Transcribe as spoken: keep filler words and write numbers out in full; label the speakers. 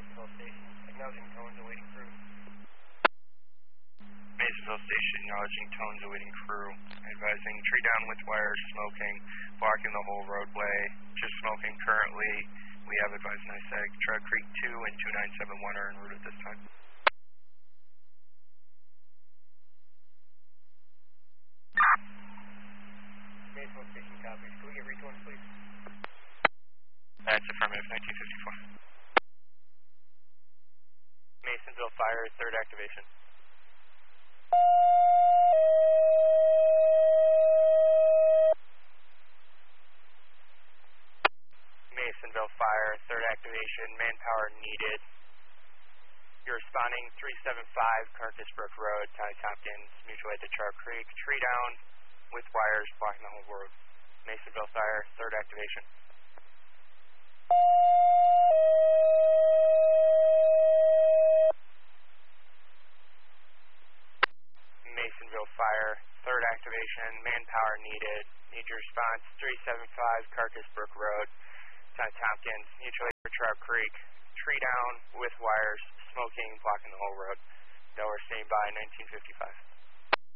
Speaker 1: Masonville Station, acknowledging tones, awaiting crew.
Speaker 2: Masonville Station, acknowledging tones, awaiting crew. Advising tree down with wires, smoking, blocking the whole roadway. Just smoking currently. We have advised NYSEG. Trout Creek two and two nine seven one are en route at this time.
Speaker 1: Masonville Station copies. Can we get retorts, please?
Speaker 2: That's affirmative, nineteen fifty-four.
Speaker 3: Masonville Fire, third activation. Masonville Fire, third activation, manpower needed. You're responding three seven five Carcass Brook Road, Tommy Tompkins, mutual aid to Trout Creek, tree down with wires blocking the whole road. Masonville Fire, third activation. Masonville Fire, third activation, manpower needed. Need your response, three seven five Carcass Brook Road, Tommy Tompkins, mutual aid for Trout Creek, tree down with wires, smoking, blocking the whole road. Delaware standing by, nineteen fifty-five.